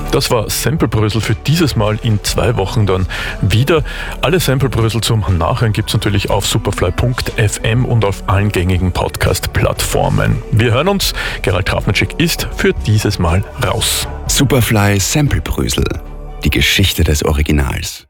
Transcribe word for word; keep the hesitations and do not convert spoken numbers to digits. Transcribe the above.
Das war Samplebrösel für dieses Mal, in zwei Wochen dann wieder. Alle Samplebrösel zum Nachhören gibt es natürlich auf superfly punkt f m und auf allen gängigen Podcast-Plattformen. Wir hören uns. Gerald Trafnicek ist für dieses Mal raus. Superfly Samplebrösel. Die Geschichte des Originals.